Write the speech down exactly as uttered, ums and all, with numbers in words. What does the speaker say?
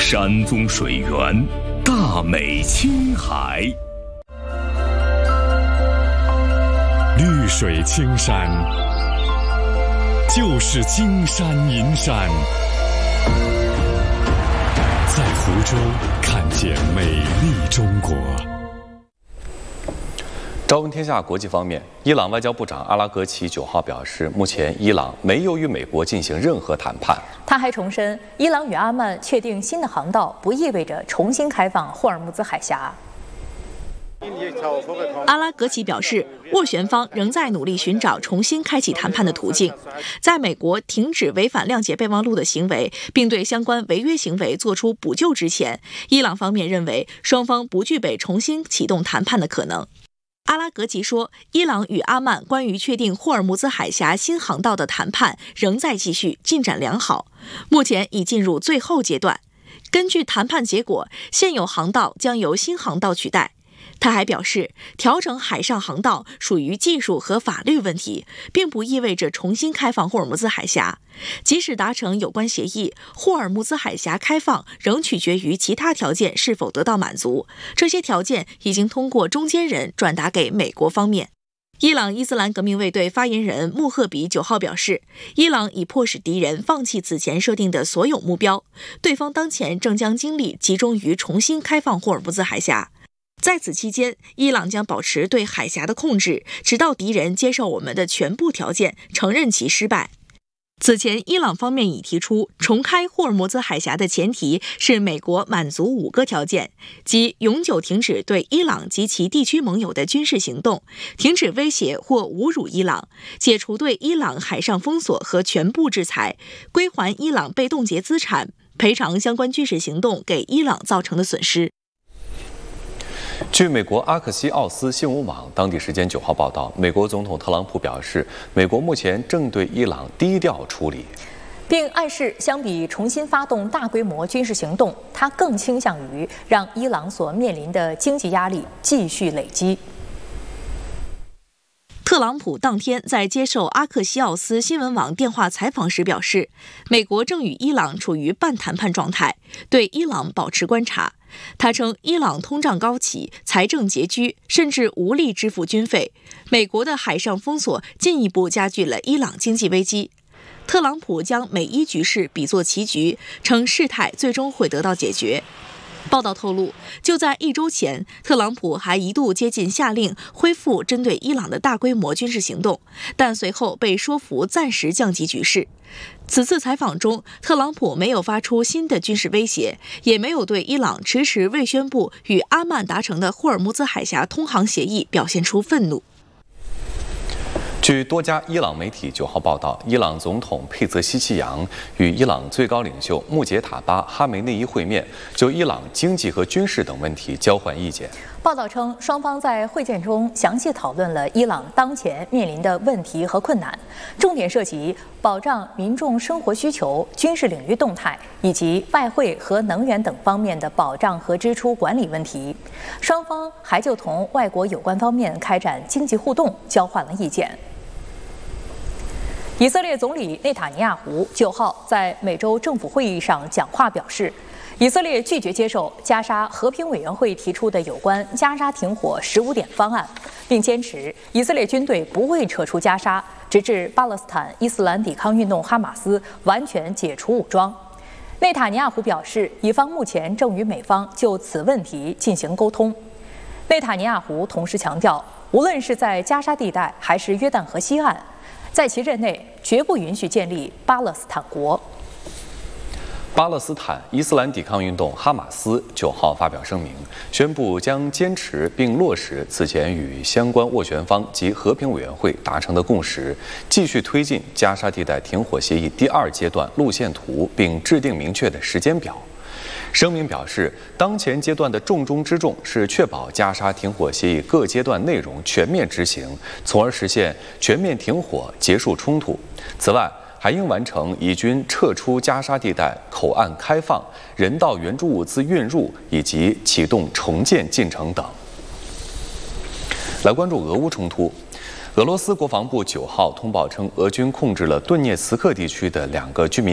山宗水源，大美青海。 绿水青山，就是金山银山。在湖州看见美丽中国。 朝闻天下国际方面，伊朗外交部长阿拉格齐九号表示，目前伊朗没有与美国进行任何谈判。 他还重申，伊朗与阿曼确定新的航道，不意味着重新开放霍尔木兹海峡。 阿拉格齐表示，斡旋方仍在努力寻找重新开启谈判的途径。在美国停止违反谅解备忘录的行为，并对相关违约行为作出补救之前，伊朗方面认为双方不具备重新启动谈判的可能。阿拉格齐说，伊朗与阿曼关于确定霍尔木兹海峡新航道的谈判仍在继续，进展良好，目前已进入最后阶段。根据谈判结果，现有航道将由新航道取代。他还表示，调整海上航道属于技术和法律问题，并不意味着重新开放霍尔木兹海峡。即使达成有关协议，霍尔木兹海峡开放仍取决于其他条件是否得到满足。这些条件已经通过中间人转达给美国方面。伊朗伊斯兰革命卫队发言人穆赫比九号表示，伊朗已迫使敌人放弃此前设定的所有目标，对方当前正将精力集中于重新开放霍尔木兹海峡。在此期间，伊朗将保持对海峡的控制，直到敌人接受我们的全部条件，承认其失败。此前，伊朗方面已提出，重开霍尔木兹海峡的前提是美国满足五个条件，即永久停止对伊朗及其地区盟友的军事行动，停止威胁或侮辱伊朗，解除对伊朗海上封锁和全部制裁，归还伊朗被冻结资产，赔偿相关军事行动给伊朗造成的损失。 据美国阿克西奥斯新闻网当地时间九号报道，美国总统特朗普表示，美国目前正对伊朗低调处理， 并暗示相比重新发动大规模军事行动，他更倾向于让伊朗所面临的经济压力继续累积。 特朗普当天在接受阿克西奥斯新闻网电话采访时表示，美国正与伊朗处于半谈判状态，对伊朗保持观察。他称，伊朗通胀高企，财政拮据，甚至无力支付军费。美国的海上封锁进一步加剧了伊朗经济危机。特朗普将美伊局势比作棋局，称事态最终会得到解决。报道透露，就在一周前，特朗普还一度接近下令恢复针对伊朗的大规模军事行动，但随后被说服暂时降级局势。此次采访中，特朗普没有发出新的军事威胁，也没有对伊朗迟迟未宣布与阿曼达成的霍尔木兹海峡通航协议表现出愤怒。 据多家伊朗媒体九号报道，伊朗总统佩泽西奇扬与伊朗最高领袖穆杰塔巴·哈梅内伊会面，就伊朗经济和军事等问题交换意见。 报道称，双方在会见中详细讨论了伊朗当前面临的问题和困难，重点涉及保障民众生活需求、军事领域动态以及外汇和能源等方面的保障和支出管理问题。双方还就同外国有关方面开展经济互动交换了意见。以色列总理内塔尼亚胡九号在美洲政府会议上讲话表示，以色列拒绝接受加沙和平委员会提出的有关加沙停火十五点方案，并坚持以色列军队不会撤出加沙，直至巴勒斯坦伊斯兰抵抗运动哈马斯完全解除武装。内塔尼亚胡表示，以方目前正与美方就此问题进行沟通。内塔尼亚胡同时强调，无论是在加沙地带还是约旦河西岸，在其任内绝不允许建立巴勒斯坦国。 巴勒斯坦伊斯兰抵抗运动哈马斯九号发表声明，宣布将坚持并落实此前与相关斡旋方及和平委员会达成的共识，继续推进加沙地带停火协议第二阶段路线图，并制定明确的时间表。声明表示，当前阶段的重中之重是确保加沙停火协议各阶段内容全面执行，从而实现全面停火、结束冲突。此外，还应完成以军撤出加沙地带、口岸开放、人道援助物资运入以及启动重建进程等。来关注俄乌冲突。俄罗斯国防部九号通报称，俄军控制了顿涅茨克地区的两个居民